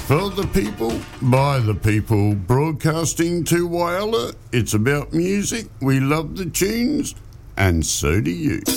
For the people, by the people, broadcasting to Whyalla. It's about music. We love the tunes, and so do you.